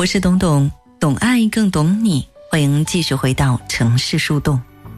我是董董，懂爱更懂你，欢迎继续回到城市树洞。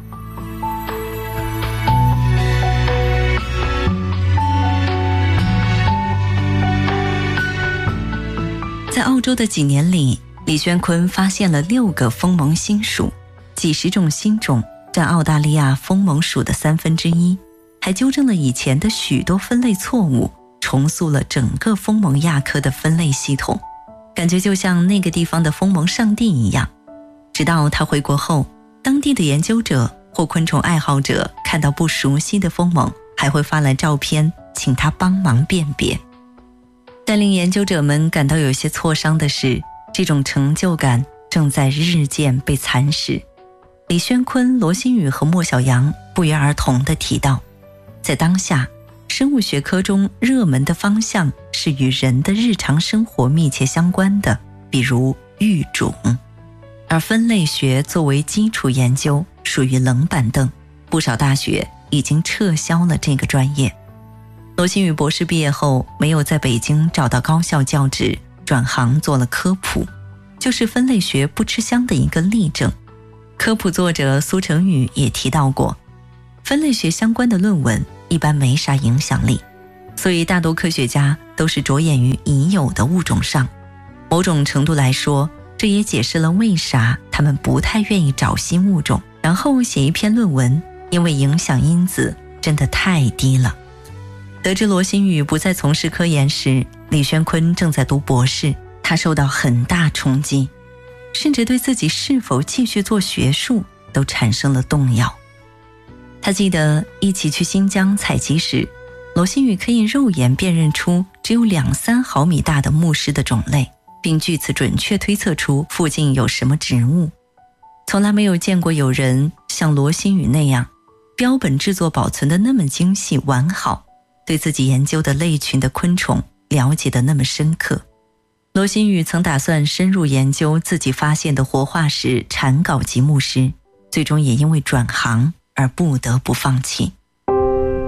在澳洲的几年里，李轩坤发现了6个锋芒新属，几十种新种，占澳大利亚锋芒属的1/3，还纠正了以前的许多分类错误，重塑了整个锋芒亚科的分类系统，感觉就像那个地方的锋芒上帝一样。直到他回国后，当地的研究者或昆虫爱好者看到不熟悉的锋芒，还会发来照片，请他帮忙辨别。但令研究者们感到有些挫伤的是，这种成就感正在日渐被蚕食。李轩坤、罗新宇和莫小阳不约而同地提到，在当下，生物学科中热门的方向是与人的日常生活密切相关的，比如育种。而分类学作为基础研究，属于冷板凳，不少大学已经撤销了这个专业。罗新宇博士毕业后，没有在北京找到高校教职，转行做了科普，就是分类学不吃香的一个例证。科普作者苏成宇也提到过，分类学相关的论文一般没啥影响力，所以大多科学家都是着眼于已有的物种上。某种程度来说，这也解释了为啥他们不太愿意找新物种，然后写一篇论文，因为影响因子真的太低了。得知罗新宇不再从事科研时，李轩坤正在读博士，他受到很大冲击，甚至对自己是否继续做学术都产生了动摇。他记得一起去新疆采集时，罗新宇可以肉眼辨认出只有2-3毫米大的木虱的种类，并据此准确推测出附近有什么植物。从来没有见过有人像罗新宇那样，标本制作保存得那么精细完好，对自己研究的类群的昆虫了解得那么深刻。罗新宇曾打算深入研究自己发现的活化石蝉秆级木虱，最终也因为转行而不得不放弃。